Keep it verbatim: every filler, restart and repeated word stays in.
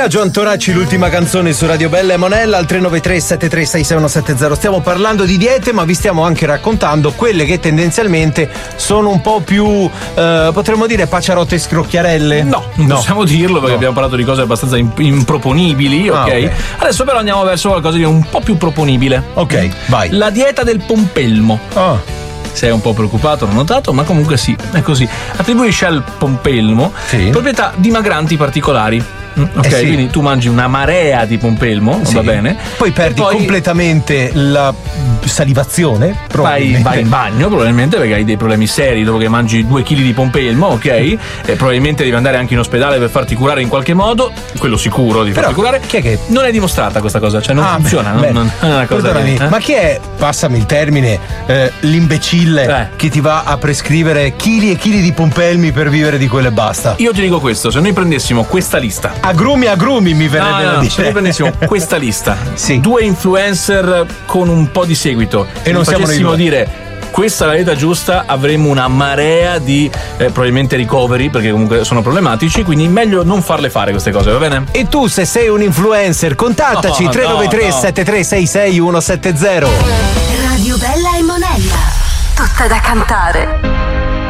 Biagio Antonacci, l'ultima canzone su Radio Bella e Monella al tre nove tre sette tre sei sei uno sette zero. Stiamo parlando di diete, ma vi stiamo anche raccontando quelle che tendenzialmente sono un po' più eh, potremmo dire paciarotte e scrocchiarelle. No, non no. possiamo dirlo perché no. abbiamo parlato di cose abbastanza imp- improponibili, okay? Ah, ok. Adesso però andiamo verso qualcosa di un po' più proponibile. Ok, vai. La dieta del pompelmo. Oh. Sei un po' preoccupato, l'ho notato, ma comunque sì, è così. Attribuisce al pompelmo sì. proprietà dimagranti particolari. Ok, eh sì. Quindi tu mangi una marea di pompelmo, sì. va bene. Poi perdi poi completamente la salivazione. Vai, vai in bagno, probabilmente, perché hai dei problemi seri dopo che mangi due chili di pompelmo, ok? E probabilmente devi andare anche in ospedale per farti curare in qualche modo, quello sicuro di farti curare. Chi è che... Non è dimostrata questa cosa, cioè non ah, funziona. Beh, non, non è una cosa che, eh? Ma chi è, passami il termine, eh, l'imbecille eh. che ti va a prescrivere chili e chili di pompelmi per vivere di quello e basta? Io ti dico questo, se noi prendessimo questa lista. Agrumi, agrumi mi verrebbe no, no, da no, dire. Se noi prendessimo questa lista, sì. due influencer con un po' di seguito e non siamo facessimo dire questa è la dieta giusta, avremmo una marea di eh, probabilmente ricoveri, perché comunque sono problematici, quindi meglio non farle fare queste cose, va bene? E tu, se sei un influencer, contattaci no, tre nove tre sette tre sei sei uno sette zero. Radio Bella e Monella, tutta da cantare.